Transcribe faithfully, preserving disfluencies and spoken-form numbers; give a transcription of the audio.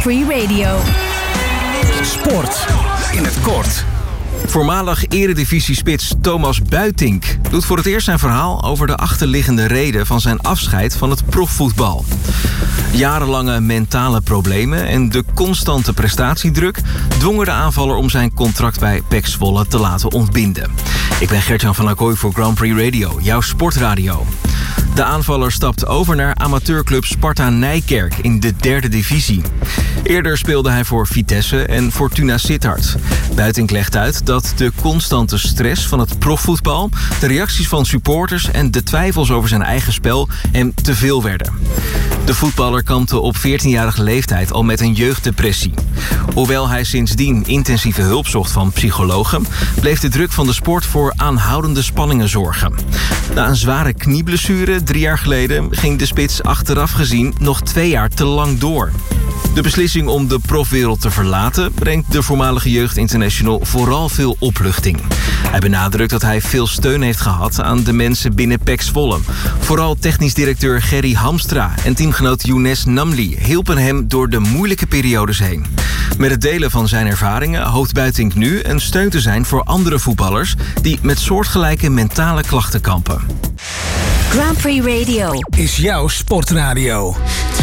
Prix Radio. Sport in het kort. Voormalig eredivisiespits Thomas Buitink doet voor het eerst zijn verhaal over de achterliggende reden van zijn afscheid van het profvoetbal. Jarenlange mentale problemen en de constante prestatiedruk dwongen de aanvaller om zijn contract bij P E C Zwolle te laten ontbinden. Ik ben Gert-Jan van Acquoy voor Grand Prix Radio, jouw sportradio. De aanvaller stapt over naar amateurclub Sparta Nijkerk in de derde divisie. Eerder speelde hij voor Vitesse en Fortuna Sittard. Buitink legt uit dat de constante stress van het profvoetbal, de reacties van supporters en de twijfels over zijn eigen spel hem te veel werden. De voetballer kampte op veertienjarige leeftijd al met een jeugddepressie. Hoewel hij sindsdien intensieve hulp zocht van psychologen, bleef de druk van de sport voor aanhoudende spanningen zorgen. Na een zware knieblessure drie jaar geleden ging de spits achteraf gezien nog twee jaar te lang door. De beslissing om de profwereld te verlaten brengt de voormalige jeugdinternational vooral veel opluchting. Hij benadrukt dat hij veel steun heeft gehad aan de mensen binnen P E C Zwolle. Vooral technisch directeur Gerry Hamstra en teamgenoot Younes Namli hielpen hem door de moeilijke periodes heen. Met het delen van zijn ervaringen hoopt Buitink nu een steun te zijn voor andere voetballers die met soortgelijke mentale klachten kampen. Grand Prix Radio Is jouw sportradio.